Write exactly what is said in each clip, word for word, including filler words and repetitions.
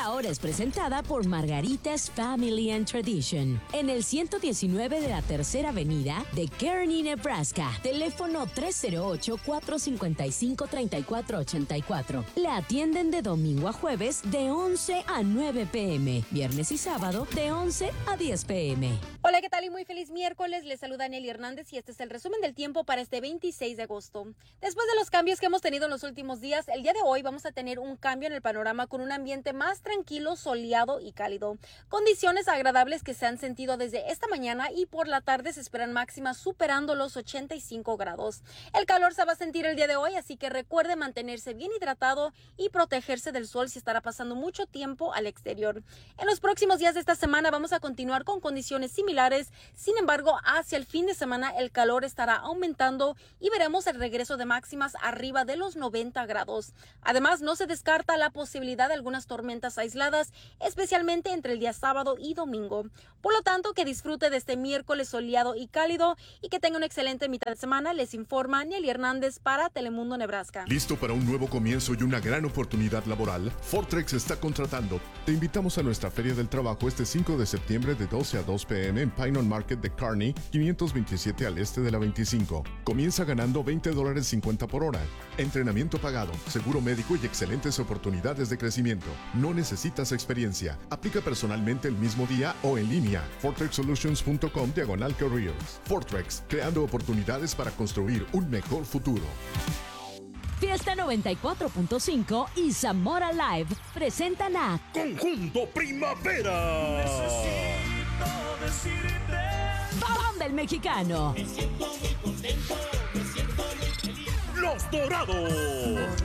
ahora es presentada por Margaritas Family and Tradition. En el ciento diecinueve de la Tercera Avenida de Kearney, Nebraska. Teléfono tres cero ocho, cuatro cinco cinco, tres cuatro ocho cuatro. La atienden de domingo a jueves de once a nueve pm. Viernes y sábado de once a diez pm. Hola, ¿qué tal? Y muy feliz miércoles. Les saluda Nelly Hernández y este es el resumen del tiempo para este veintiséis de agosto. Después de los cambios que hemos tenido en los últimos días, el día de hoy vamos a tener un cambio en el panorama con un ambiente más tranquilo, soleado y cálido. Condiciones agradables que se han sentido desde esta mañana y por la tarde se esperan máximas superando los ochenta y cinco grados. El calor se va a sentir el día de hoy, así que recuerde mantenerse bien hidratado y protegerse del sol si estará pasando mucho tiempo al exterior. En los próximos días de esta semana vamos a continuar con condiciones similares, sin embargo, hacia el fin de semana el calor estará aumentando y veremos el regreso de máximas arriba de los noventa grados. Además, no se descarta la posibilidad de algunas tormentas aisladas, especialmente entre el día sábado y domingo. Por lo tanto, que disfrute de este miércoles soleado y cálido y que tenga una excelente mitad de semana. Les informa Nelly Hernández para Telemundo Nebraska. ¿Listo para un nuevo comienzo y una gran oportunidad laboral? Fortrex está contratando. Te invitamos a nuestra Feria del Trabajo este cinco de septiembre de doce a dos pm en Pinon Market de Kearney, quinientos veintisiete al este de la veinticinco. Comienza ganando veinte dólares cincuenta por hora. Entrenamiento pagado, seguro médico y excelentes oportunidades de crecimiento. No necesitas experiencia. Aplica personalmente el mismo día o en línea. Fortrex Solutions punto com diagonal careers. Fortrex, creando oportunidades para construir un mejor futuro. Fiesta noventa y cuatro punto cinco y Zamora Live presentan a Conjunto Primavera. Necesito decirte. Banda el Mexicano. Me siento muy contento, me siento muy feliz. Los Dorados.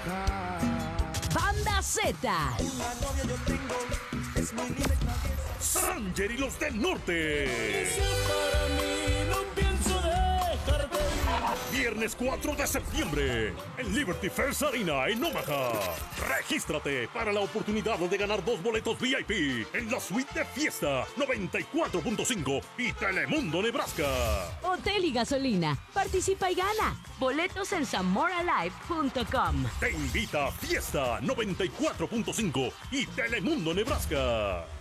Banda Z. Una novia yo tengo, es muy linda y traviesa. Sanger y los del Norte. Y si para mí no pienso dejarte ir. Viernes cuatro de septiembre en Liberty First Arena en Omaha. Regístrate para la oportunidad de ganar dos boletos V I P en la suite de Fiesta noventa y cuatro punto cinco y Telemundo Nebraska. Hotel y gasolina. Participa y gana. Boletos en zamora live punto com. Te invita a Fiesta noventa y cuatro punto cinco y Telemundo Nebraska.